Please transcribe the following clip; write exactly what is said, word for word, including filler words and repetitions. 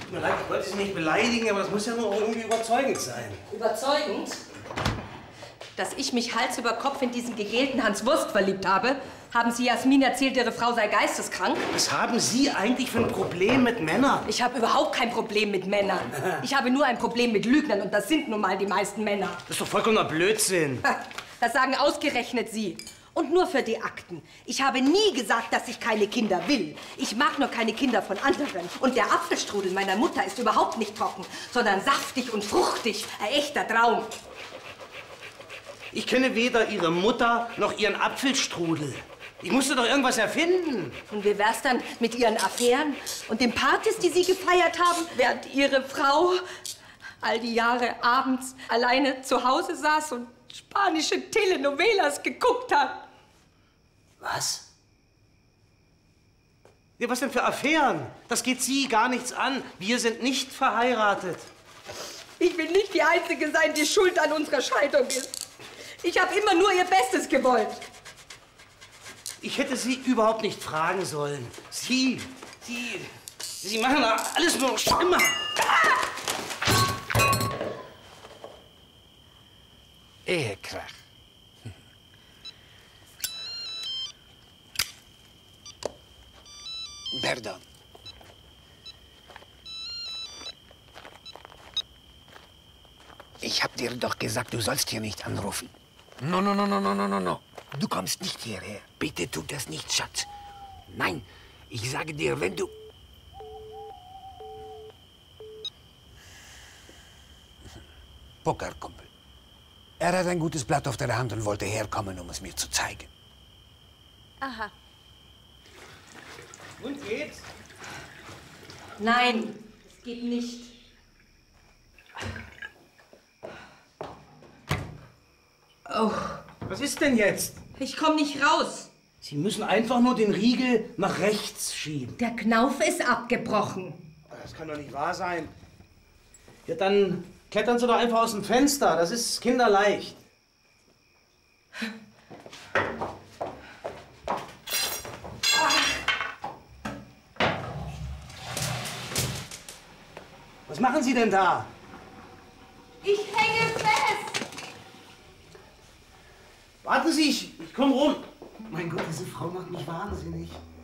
Tut mir leid, ich wollte Sie nicht beleidigen, aber das muss ja nur irgendwie überzeugend sein. Überzeugend? Dass ich mich Hals über Kopf in diesen gegelten Hans Wurst verliebt habe? Haben Sie Jasmin erzählt, Ihre Frau sei geisteskrank? Was haben Sie eigentlich für ein Problem mit Männern? Ich habe überhaupt kein Problem mit Männern. Ich habe nur ein Problem mit Lügnern und das sind nun mal die meisten Männer. Das ist doch vollkommener Blödsinn. Das sagen ausgerechnet Sie. Und nur für die Akten. Ich habe nie gesagt, dass ich keine Kinder will. Ich mag nur keine Kinder von anderen. Und der Apfelstrudel meiner Mutter ist überhaupt nicht trocken, sondern saftig und fruchtig. Ein echter Traum. Ich kenne weder Ihre Mutter noch Ihren Apfelstrudel. Ich musste doch irgendwas erfinden. Und wie wär's dann mit Ihren Affären und den Partys, die Sie gefeiert haben, während Ihre Frau all die Jahre abends alleine zu Hause saß und spanische Telenovelas geguckt hat? Was? Ja, was denn für Affären? Das geht Sie gar nichts an. Wir sind nicht verheiratet. Ich will nicht die Einzige sein, die schuld an unserer Scheidung ist. Ich habe immer nur Ihr Bestes gewollt. Ich hätte Sie überhaupt nicht fragen sollen. Sie, Sie, Sie machen doch alles nur schlimmer. Ehekrach. Pardon. Ich hab dir doch gesagt, du sollst hier nicht anrufen. No, no, no, no, no, no, no, no. Du kommst nicht hierher. Bitte tu das nicht, Schatz. Nein, ich sage dir, wenn du... Pokerkumpel. Er hat ein gutes Blatt auf der Hand und wollte herkommen, um es mir zu zeigen. Aha. Und geht's? Nein, es geht nicht. Oh. Was ist denn jetzt? Ich komme nicht raus. Sie müssen einfach nur den Riegel nach rechts schieben. Der Knauf ist abgebrochen. Das kann doch nicht wahr sein. Ja, dann klettern Sie doch einfach aus dem Fenster. Das ist kinderleicht. Was machen Sie denn da? Ich hänge fest. Warten Sie, ich, ich komme rum. Mein Gott, diese Frau macht mich wahnsinnig.